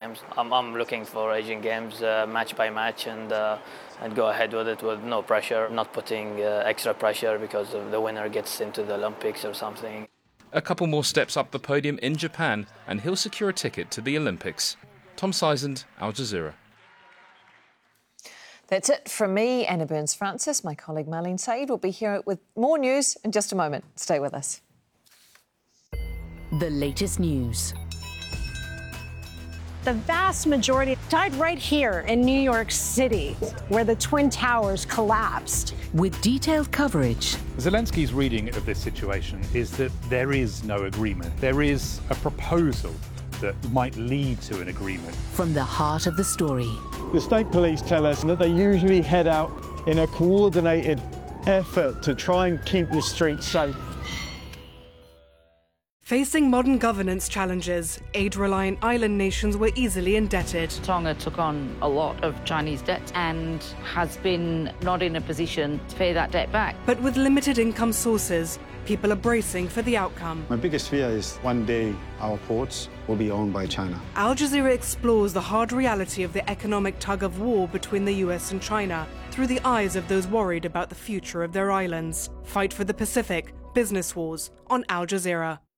Games. I'm looking for Asian Games match by match and go ahead with it with no pressure, not putting extra pressure because of the winner gets into the Olympics or something. A couple more steps up the podium in Japan and he'll secure a ticket to the Olympics. Tom Sizand, Al Jazeera. That's it from me, Anna Burns-Francis. My colleague Marlene Said will be here with more news in just a moment. Stay with us. The latest news. The vast majority died right here in New York City, where the Twin Towers collapsed. With detailed coverage. Zelensky's reading of this situation is that there is no agreement. There is a proposal that might lead to an agreement. From the heart of the story. The state police tell us that they usually head out in a coordinated effort to try and keep the streets safe. Facing modern governance challenges, aid-reliant island nations were easily indebted. Tonga took on a lot of Chinese debt and has been not in a position to pay that debt back. But with limited income sources, people are bracing for the outcome. My biggest fear is one day our ports will be owned by China. Al Jazeera explores the hard reality of the economic tug-of-war between the US and China through the eyes of those worried about the future of their islands. Fight for the Pacific, Business Wars on Al Jazeera.